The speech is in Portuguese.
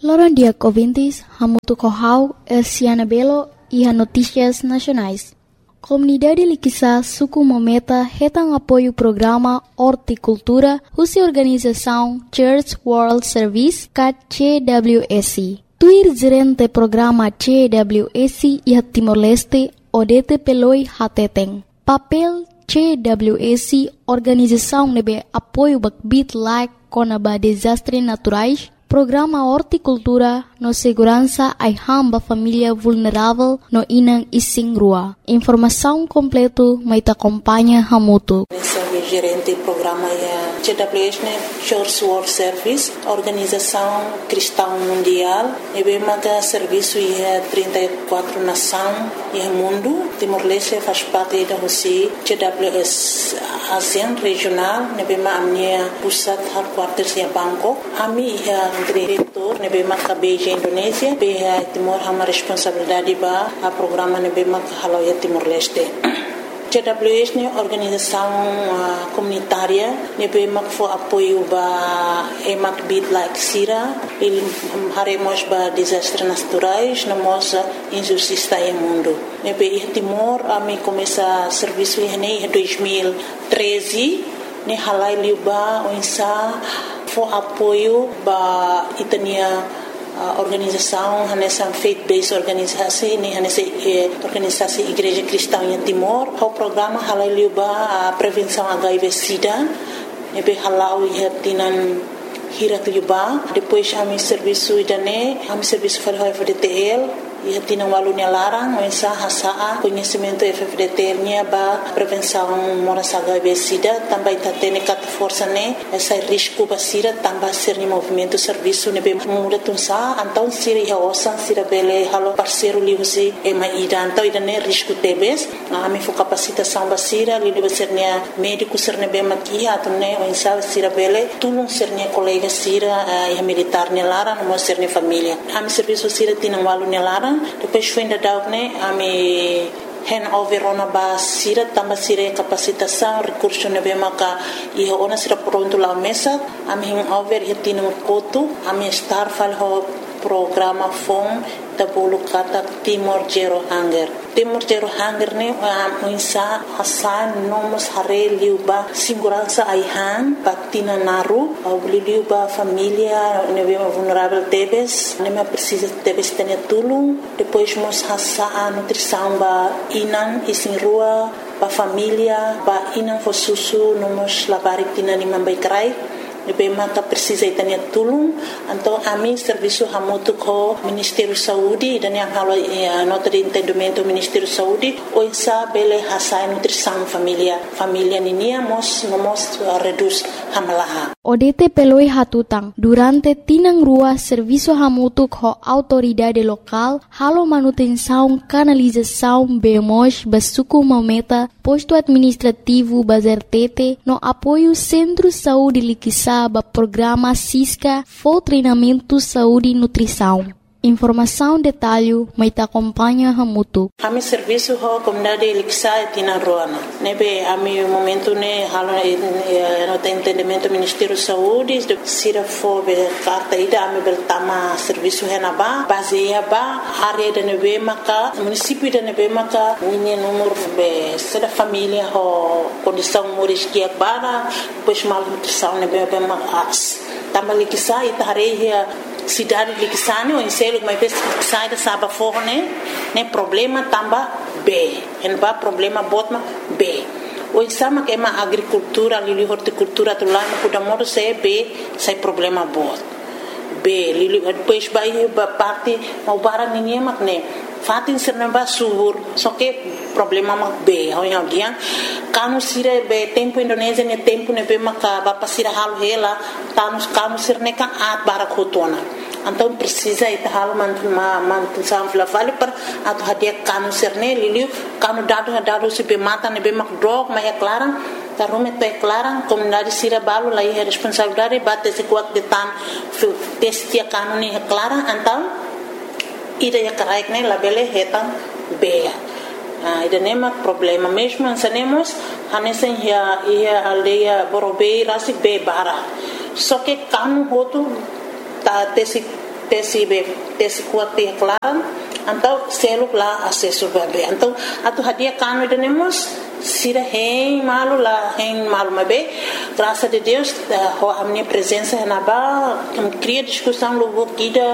Loran dia ouvintes, hamutu kohau, Elsiana Belo e a Notícias Nacionais. Comunidade Liquiçá suku mometa retam apoio programa Horticultura, husi organização Church World Service, CWSC. Tuir gerente programa CWSC e Timor-Leste, Odete Peloi Hateteng. Papel CWSC, organização nebe apoio bakbit like konaba desastres naturais, programa Horticultura no segurança ai hamba família vulnerável no inang ising rua. Informação completo mai te acompanha hamutu. Gerente do programa CWS, Church World Service, Organização Cristã Mundial, e bem mata serviço e 34 nações e mundo. Timor-Leste faz parte da Rússia, CWS ASEAN regional, e bem a minha pusat headquarters em Bangkok. A minha diretor, e bem mata Beijing Indonésia, bem Timor uma responsabilidade para o programa e bem mata Haloia Timor-Leste. CWS é uma organização comunitária que foi apoio para emak bit like sira, ele haremos para desastres naturais, na nossa injustiça no mundo. Nebe Timor a mim começa serviço em 2013, ne halai liuba onsa foi apoio para itania organização, nessa faith-based organização, nessa organização Igreja Cristã em Timor, o programa halal a prevenção HIV/SIDA, nebe halal tinan hirat liuba, depois a mi serviço idane, a mi serviço para o FDTL, e tinan walunya larang, mensa hasa conhecimento FDTL nya ba prevenção moras HIV/SIDA, também tatene kat força ne essa risco basira também ser ni movimento serviço ne be muda tunsa então sira ya osan sira bele halo parceiro li usi e mai então idane risco tebes a mi fo capacitação basira li be ser nya médico ser ne be makia atune mensa sira bele tulung ser nya colega sira e militar ne larang mo ser ne família a mi serviço sira tinan walunya larang depois foi ainda daune a me handover ona ba sira tamba sira capacitação recurso ne be maka e ona sira pronto la mesa a me handover e tino koto a me star fal ho programa fom da bolu kata Timor Zero Hunger ne muinsa hasan nomos hare liuba segurança aihan patina naru au liuba família ne be vulnerável tebes ne me precisa tebes tenia tulung depois mos hasa nutrição ba inan isin rua ba família ba inan fosusu nomos labari tina ni mambai krai Nebe maka precisa itania tulung então a mim serviço hamutu ko Ministério Saúde dan yang halo nota de entendimento Ministério Saúde o insa bele hasa nutrição família ninia mos reduz hamalaha Odete peloi hatutang durante tinang rua serviço hamutu ko autoridade local halo manutenção canalização bemos basuku mameta posto administrativo bazertete no apoio Centro Saúde Liquiçá ba programa Cisca for treinamento saúde e nutrição. Informação detalhe mai te acompanha hamutu. Ami serviço ho comunidade Liquiçá tina roana. Nebe ami momento ne halo no entendimento Ministério Saúde sira fo be carta ida ami beltama serviço henaba baseia ba área de nebe maka município de nebe maka minha número be seda família ho condição moris que bara depois mal nutrição nebe be mas tamba Liquiçá itareia cidade Liquiçá ne o enselo mas sai da saba forne ne problema tamba B en ba problema botma B o exama que é uma agricultura ali horticultura tu lá no da modo se B sai problema bot B li depois vai parte mau barang ninguém mak ne fatin serna subur só que problema mak B ao dia kanu sire be tempo Indonésia ne tempo ne be maka ba pasira halu hela kanu sirne kan at barakotona então precisa ita halu mantu samfla vale per atu hadia kanu sirne liliu kanu dado se be mata ne be mak drog ma é clara tarume te clara comunidade sira balu lá é responsabilidade bate se kuat de tan testia kanu ne é clara então ida ya karaik ne labele hetan beya ida nema problema mesmo ansanemos hanesen ia aldeia borobei rasi be bara só que kanu hotu ta tesi tesi kuat claro, então selo lá acesso bebê. Então a tu hadia cano temos sira hen malu mabe, graças a Deus a minha presença na ba cria discussão logo